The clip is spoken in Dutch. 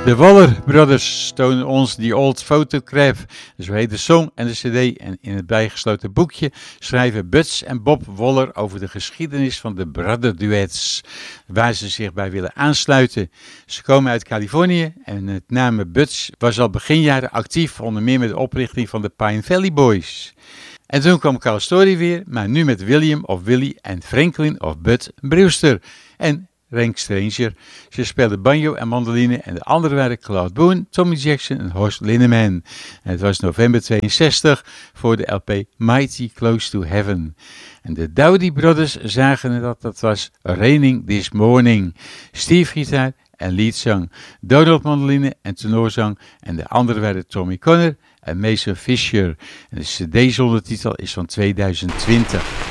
De Waller Brothers tonen ons The Old Photograph, zo heet de song en de cd. En in het bijgesloten boekje schrijven Butch en Bob Waller over de geschiedenis van de brother duets, waar ze zich bij willen aansluiten. Ze komen uit Californië en het name Butch was al begin jaren actief, onder meer met de oprichting van de Pine Valley Boys. En toen kwam Carl Story weer, maar nu met William of Willie en Franklin of Bud Brewster. En Rank Stranger. Ze speelden banjo en mandoline en de anderen waren Claude Boone, Tommy Jackson en Horst Linneman. En het was november 62 voor de LP Mighty Close to Heaven. En de Dowdy Brothers zagen dat was Raining This Morning. Steve gitaar en leadzang, Donald mandoline en tenorzang en de anderen waren Tommy Connor en Mason Fisher. En de cd zonder titel is van 2020.